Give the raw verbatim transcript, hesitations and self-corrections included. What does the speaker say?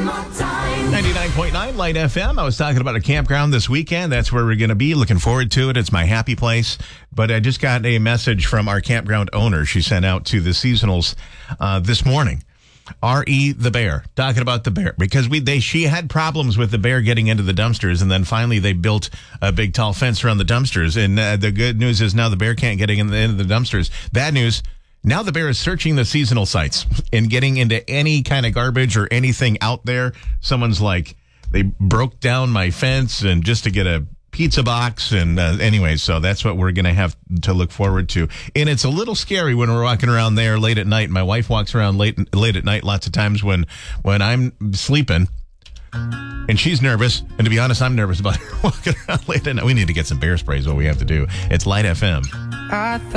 ninety-nine point nine Light F M. I was talking about a campground this weekend. That's where we're going to be. Looking forward to it. It's my happy place. But I just got a message from our campground owner. She sent out to the seasonals uh, this morning. R E the bear, talking about the bear, because we they she had problems with the bear getting into the dumpsters, and then finally they built a big tall fence around the dumpsters. And uh, the good news is now the bear can't get in the, into the dumpsters. Bad news, now the bear is searching the seasonal sites and getting into any kind of garbage or anything out there. Someone's like, they broke down my fence and just to get a pizza box. And uh, anyway, so that's what we're going to have to look forward to. And it's a little scary when we're walking around there late at night. My wife walks around late late at night lots of times when when I'm sleeping. And she's nervous. And to be honest, I'm nervous about her walking around late at night. We need to get some bear sprays, what we have to do. It's Light F M. I thought